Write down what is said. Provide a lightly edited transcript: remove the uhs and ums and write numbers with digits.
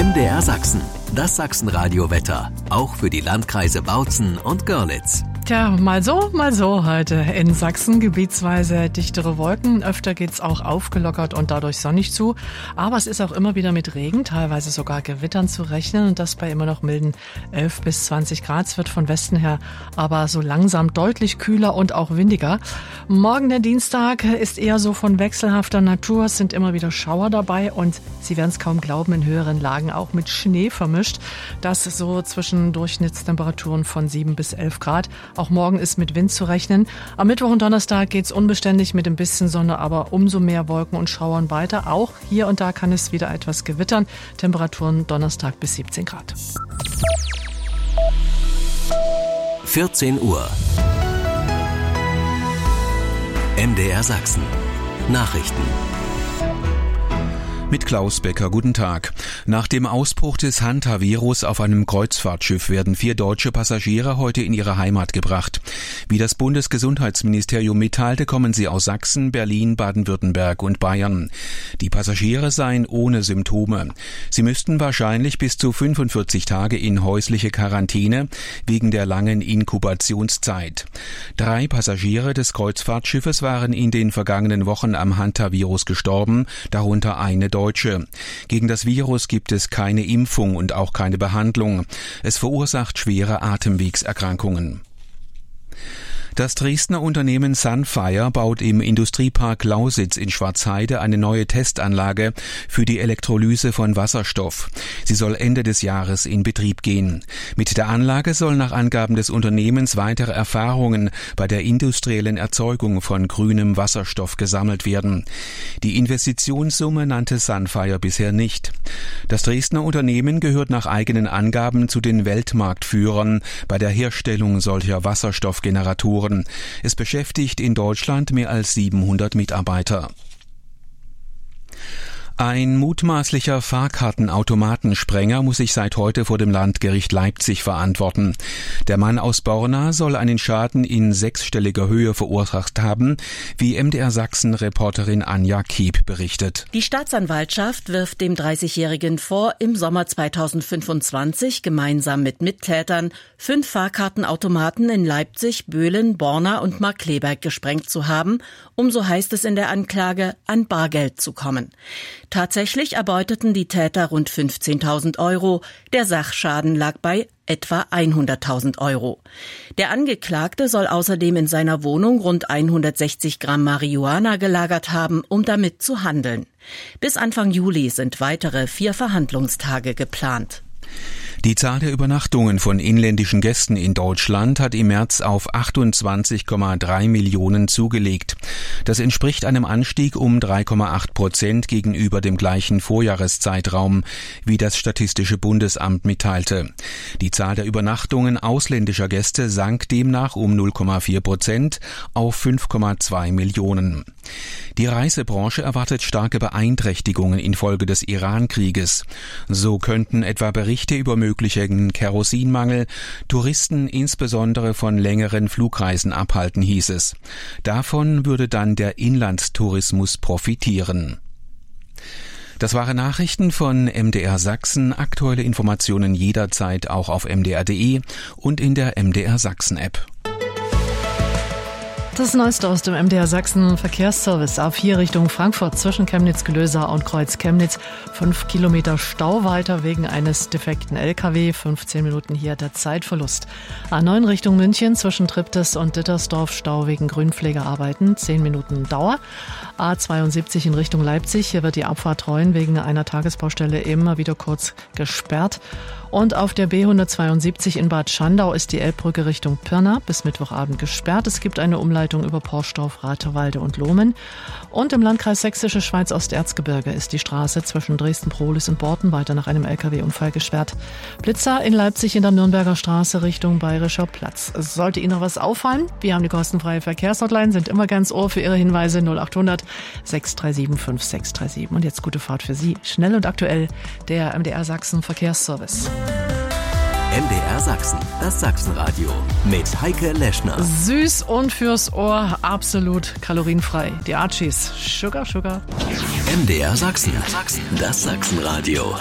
MDR Sachsen, das Sachsenradio-Wetter, auch für die Landkreise Bautzen und Görlitz. Tja, mal so heute in Sachsen. Gebietsweise dichtere Wolken. Öfter geht's auch aufgelockert und dadurch sonnig zu. Aber es ist auch immer wieder mit Regen, teilweise sogar Gewittern zu rechnen. Und das bei immer noch milden 11 bis 20 Grad. Es wird von Westen her aber so langsam deutlich kühler und auch windiger. Morgen der Dienstag ist eher so von wechselhafter Natur. Es sind immer wieder Schauer dabei. Und Sie werden es kaum glauben, in höheren Lagen auch mit Schnee vermischt. Das so zwischen Durchschnittstemperaturen von 7 bis 11 Grad. Auch morgen ist mit Wind zu rechnen. Am Mittwoch und Donnerstag geht's unbeständig mit ein bisschen Sonne, aber umso mehr Wolken und Schauern weiter. Auch hier und da kann es wieder etwas gewittern. Temperaturen Donnerstag bis 17 Grad. 14 Uhr. MDR Sachsen. Nachrichten. Mit Klaus Becker, guten Tag. Nach dem Ausbruch des Hantavirus auf einem Kreuzfahrtschiff werden 4 deutsche Passagiere heute in ihre Heimat gebracht. Wie das Bundesgesundheitsministerium mitteilte, kommen sie aus Sachsen, Berlin, Baden-Württemberg und Bayern. Die Passagiere seien ohne Symptome. Sie müssten wahrscheinlich bis zu 45 Tage in häusliche Quarantäne wegen der langen Inkubationszeit. 3 Passagiere des Kreuzfahrtschiffes waren in den vergangenen Wochen am Hantavirus gestorben, darunter eine Deutsche. Gegen das Virus gibt es keine Impfung und auch keine Behandlung. Es verursacht schwere Atemwegserkrankungen. Das Dresdner Unternehmen Sunfire baut im Industriepark Lausitz in Schwarzheide eine neue Testanlage für die Elektrolyse von Wasserstoff. Sie soll Ende des Jahres in Betrieb gehen. Mit der Anlage sollen nach Angaben des Unternehmens weitere Erfahrungen bei der industriellen Erzeugung von grünem Wasserstoff gesammelt werden. Die Investitionssumme nannte Sunfire bisher nicht. Das Dresdner Unternehmen gehört nach eigenen Angaben zu den Weltmarktführern bei der Herstellung solcher Wasserstoffgeneratoren. Es beschäftigt in Deutschland mehr als 700 Mitarbeiter. Ein mutmaßlicher Fahrkartenautomatensprenger muss sich seit heute vor dem Landgericht Leipzig verantworten. Der Mann aus Borna soll einen Schaden in 6-stelliger Höhe verursacht haben, wie MDR Sachsen-Reporterin Anja Kiep berichtet. Die Staatsanwaltschaft wirft dem 30-Jährigen vor, im Sommer 2025 gemeinsam mit Mittätern 5 Fahrkartenautomaten in Leipzig, Böhlen, Borna und Markkleeberg gesprengt zu haben, um, so heißt es in der Anklage, an Bargeld zu kommen. Tatsächlich erbeuteten die Täter rund 15.000 Euro. Der Sachschaden lag bei etwa 100.000 Euro. Der Angeklagte soll außerdem in seiner Wohnung rund 160 Gramm Marihuana gelagert haben, um damit zu handeln. Bis Anfang Juli sind weitere 4 Verhandlungstage geplant. Die Zahl der Übernachtungen von inländischen Gästen in Deutschland hat im März auf 28,3 Millionen zugelegt. Das entspricht einem Anstieg um 3,8% gegenüber dem gleichen Vorjahreszeitraum, wie das Statistische Bundesamt mitteilte. Die Zahl der Übernachtungen ausländischer Gäste sank demnach um 0,4% auf 5,2 Millionen. Die Reisebranche erwartet starke Beeinträchtigungen infolge des Iran-Krieges. So könnten etwa Berichte über möglichen Kerosinmangel Touristen insbesondere von längeren Flugreisen abhalten, hieß es. Davon würde dann der Inlandstourismus profitieren. Das waren Nachrichten von MDR Sachsen. Aktuelle Informationen jederzeit auch auf mdr.de und in der MDR Sachsen App. Das Neueste aus dem MDR Sachsen Verkehrsservice. A4 Richtung Frankfurt zwischen Chemnitz-Gelösa und Kreuz-Chemnitz. 5 Kilometer Stau weiter wegen eines defekten LKW. 15 Minuten hier der Zeitverlust. A9 Richtung München zwischen Triptis und Dittersdorf. Stau wegen Grünpflegearbeiten. 10 Minuten Dauer. A72 in Richtung Leipzig. Hier wird die Abfahrt Reuen wegen einer Tagesbaustelle immer wieder kurz gesperrt. Und auf der B172 in Bad Schandau ist die Elbbrücke Richtung Pirna bis Mittwochabend gesperrt. Es gibt eine Umleitung über Porsdorf, Rathewalde und Lohmen. Und im Landkreis Sächsische Schweiz-Osterzgebirge ist die Straße zwischen Dresden-Prohlis und Borten weiter nach einem LKW-Unfall gesperrt. Blitzer in Leipzig in der Nürnberger Straße Richtung Bayerischer Platz. Sollte Ihnen noch was auffallen? Wir haben die kostenfreie Verkehrshotline, sind immer ganz Ohr für Ihre Hinweise 0800 637 5637. Und jetzt gute Fahrt für Sie. Schnell und aktuell der MDR Sachsen Verkehrsservice. MDR Sachsen, das Sachsenradio mit Heike Leschner. Süß und fürs Ohr absolut kalorienfrei. Die Archies. Sugar, Sugar. MDR Sachsen, das Sachsenradio.